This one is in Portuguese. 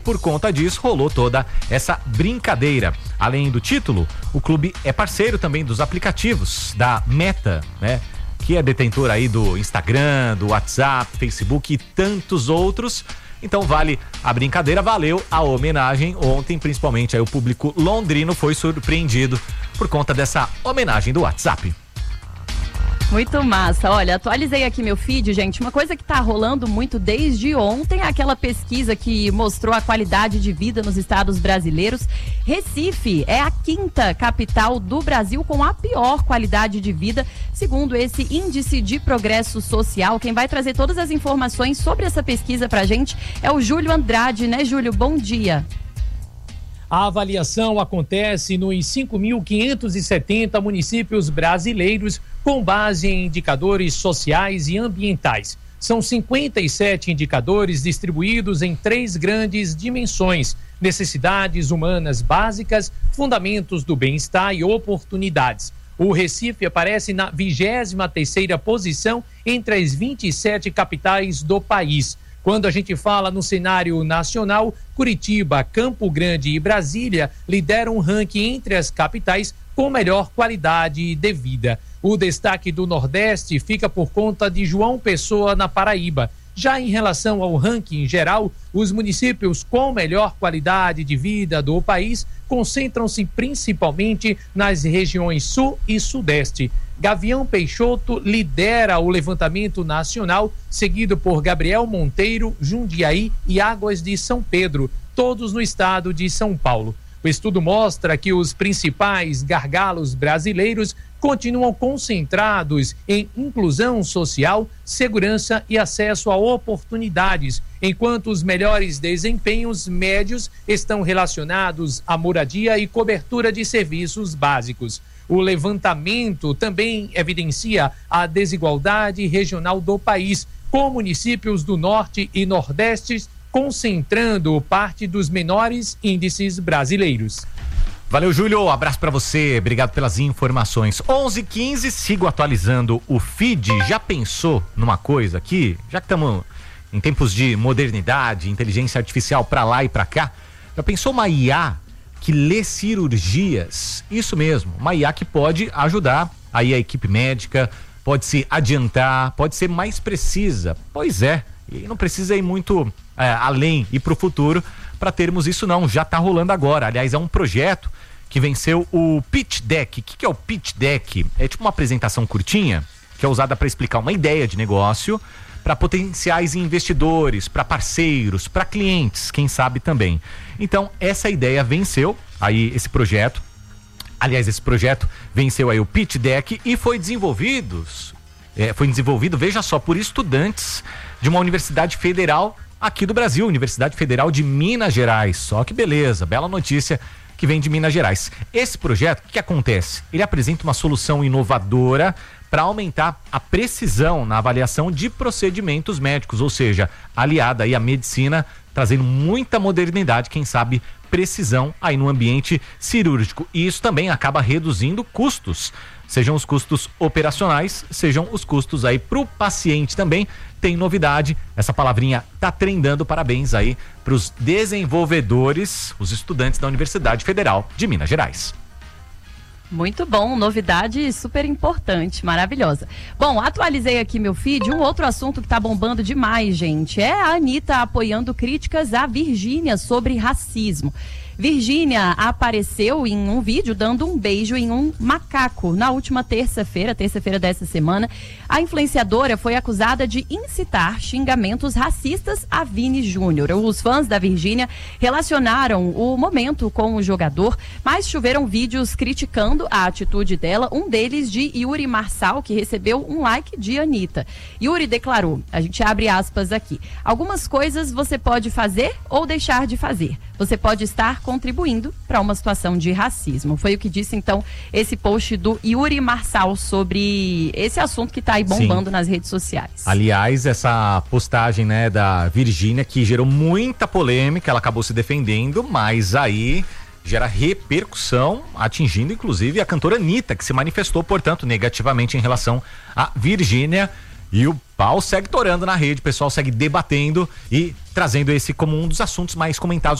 Por conta disso, rolou toda essa brincadeira. Além do título, o clube é parceiro também dos aplicativos da Meta, né? Que é detentor aí do Instagram, do WhatsApp, Facebook e tantos outros. Então vale a brincadeira, valeu a homenagem. Ontem, principalmente, aí o público londrino foi surpreendido por conta dessa homenagem do WhatsApp. Muito massa. Olha, atualizei aqui meu feed, gente. Uma coisa que tá rolando muito desde ontem é aquela pesquisa que mostrou a qualidade de vida nos estados brasileiros. Recife é a 5ª capital do Brasil com a pior qualidade de vida, segundo esse índice de progresso social. Quem vai trazer todas as informações sobre essa pesquisa pra gente é o Júlio Andrade, né, Júlio? Bom dia. A avaliação acontece nos 5.570 municípios brasileiros com base em indicadores sociais e ambientais. São 57 indicadores distribuídos em 3 grandes dimensões: necessidades humanas básicas, fundamentos do bem-estar e oportunidades. O Recife aparece na 23ª posição entre as 27 capitais do país. Quando a gente fala no cenário nacional, Curitiba, Campo Grande e Brasília lideram o ranking entre as capitais com melhor qualidade de vida. O destaque do Nordeste fica por conta de João Pessoa, na Paraíba. Já em relação ao ranking geral, os municípios com melhor qualidade de vida do país concentram-se principalmente nas regiões Sul e Sudeste. Gavião Peixoto lidera o levantamento nacional, seguido por Gabriel Monteiro, Jundiaí e Águas de São Pedro, todos no estado de São Paulo. O estudo mostra que os principais gargalos brasileiros continuam concentrados em inclusão social, segurança e acesso a oportunidades, enquanto os melhores desempenhos médios estão relacionados à moradia e cobertura de serviços básicos. O levantamento também evidencia a desigualdade regional do país, com municípios do Norte e Nordeste concentrando parte dos menores índices brasileiros. Valeu, Júlio, abraço pra você, obrigado pelas informações. 11h15, sigo atualizando o feed. Já pensou numa coisa aqui? Já que estamos em tempos de modernidade, inteligência artificial pra lá e pra cá, já pensou uma IA que lê cirurgias? Isso mesmo, uma IA que pode ajudar aí a equipe médica, pode se adiantar, pode ser mais precisa. Pois é, e não precisa ir muito além e pro futuro para termos isso, não. Já tá rolando agora. Aliás, é um projeto que venceu o Pitch Deck. O que é o Pitch Deck? É tipo uma apresentação curtinha que é usada para explicar uma ideia de negócio para potenciais investidores, para parceiros, para clientes, quem sabe também. Então, essa ideia venceu aí esse projeto. Aliás, esse projeto venceu aí o Pitch Deck e foi desenvolvido, veja só, por estudantes de uma universidade federal aqui do Brasil, Universidade Federal de Minas Gerais. Só que beleza, bela notícia que vem de Minas Gerais. Esse projeto, o que acontece? Ele apresenta uma solução inovadora para aumentar a precisão na avaliação de procedimentos médicos, ou seja, aliada aí à medicina, trazendo muita modernidade, quem sabe precisão aí no ambiente cirúrgico. E isso também acaba reduzindo custos, sejam os custos operacionais, sejam os custos aí pro paciente também. Tem novidade, essa palavrinha tá trendando, parabéns aí pros desenvolvedores, os estudantes da Universidade Federal de Minas Gerais. Muito bom, novidade super importante, maravilhosa. Bom, atualizei aqui meu feed, um outro assunto que tá bombando demais, gente, é a Anitta apoiando críticas à Virgínia sobre racismo. Virgínia apareceu em um vídeo dando um beijo em um macaco. Na última terça-feira dessa semana, a influenciadora foi acusada de incitar xingamentos racistas a Vini Júnior. Os fãs da Virgínia relacionaram o momento com o jogador, mas choveram vídeos criticando a atitude dela, um deles de Yuri Marçal, que recebeu um like de Anitta. Yuri declarou, a gente abre aspas aqui, algumas coisas você pode fazer ou deixar de fazer. Você pode estar contribuindo para uma situação de racismo. Foi o que disse, então, esse post do Yuri Marçal sobre esse assunto que está aí bombando nas redes sociais. Aliás, essa postagem, né, da Virgínia, que gerou muita polêmica, ela acabou se defendendo, mas aí gera repercussão, atingindo inclusive a cantora Anitta, que se manifestou, portanto, negativamente em relação a Virgínia. E o pau segue torando na rede, o pessoal segue debatendo e trazendo esse como um dos assuntos mais comentados